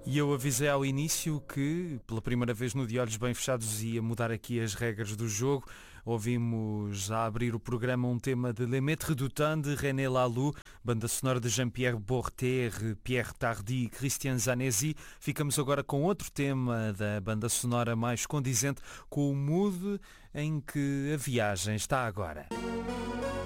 E eu avisei ao início que, pela primeira vez no De Olhos Bem Fechados, ia mudar aqui as regras do jogo. Ouvimos a abrir o programa um tema de Le Maître du Temps de René Laloux, banda sonora de Jean-Pierre Borter, Pierre Tardy e Christian Zanesi. Ficamos agora com outro tema da banda sonora mais condizente com o mood em que a viagem está agora.